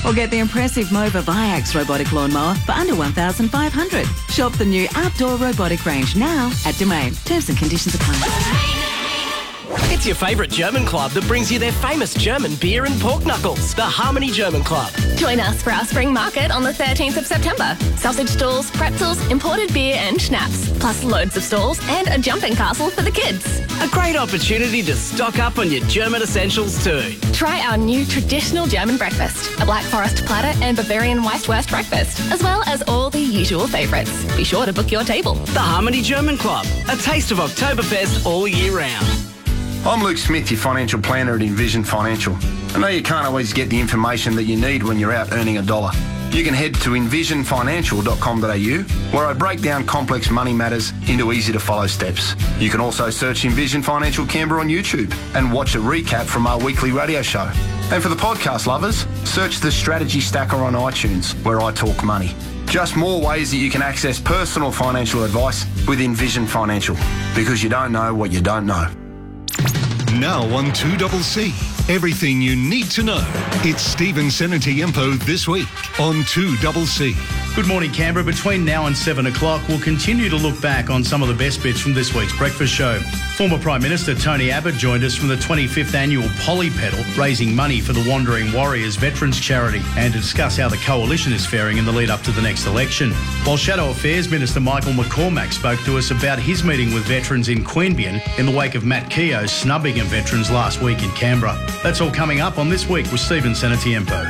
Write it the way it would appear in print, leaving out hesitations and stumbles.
Or get the impressive Mova Viax robotic lawnmower for under $1,500. Shop the new outdoor robotic range now at Domain. Terms and conditions apply. It's your favourite German club that brings you their famous German beer and pork knuckles, the Harmony German Club. Join us for our spring market on the 13th of September. Sausage stalls, pretzels, imported beer and schnapps, plus loads of stalls and a jumping castle for the kids. A great opportunity to stock up on your German essentials too. Try our new traditional German breakfast, a Black Forest platter and Bavarian Weisswurst breakfast, as well as all the usual favourites. Be sure to book your table. The Harmony German Club, a taste of Oktoberfest all year round. I'm Luke Smith, your financial planner at Envision Financial. I know you can't always get the information that you need when you're out earning a dollar. You can head to envisionfinancial.com.au, where I break down complex money matters into easy-to-follow steps. You can also search Envision Financial Canberra on YouTube and watch a recap from our weekly radio show. And for the podcast lovers, search the Strategy Stacker on iTunes, where I talk money. Just more ways that you can access personal financial advice with Envision Financial, because you don't know what you don't know. Now on 2CC, everything you need to know. It's Stephen Senatiempo this week on 2CC. Good morning, Canberra. Between now and 7 o'clock, we'll continue to look back on some of the best bits from this week's breakfast show. Former Prime Minister Tony Abbott joined us from the 25th annual Polly Pedal, raising money for the Wandering Warriors Veterans Charity, and to discuss how the coalition is faring in the lead up to the next election. While Shadow Affairs Minister Michael McCormack spoke to us about his meeting with veterans in Queanbeyan in the wake of Matt Keogh's snubbing of veterans last week in Canberra. That's all coming up on This Week with Stephen Senatiempo.